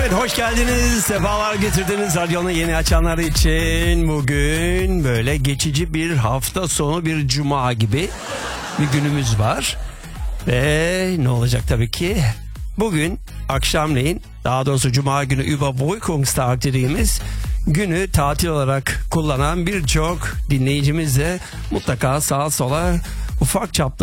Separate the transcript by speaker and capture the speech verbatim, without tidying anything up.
Speaker 1: Evet, hoş geldiniz. Sefalar getirdiniz radyonu yeni açanlar için. Bugün böyle geçici bir hafta sonu, bir cuma gibi bir günümüz var. Ve ne olacak tabii ki? Bugün akşamleyin, daha doğrusu cuma günü Überbrückungstag dediğimiz günü tatil olarak kullanan birçok dinleyicimiz de mutlaka sağa sola ufak çapta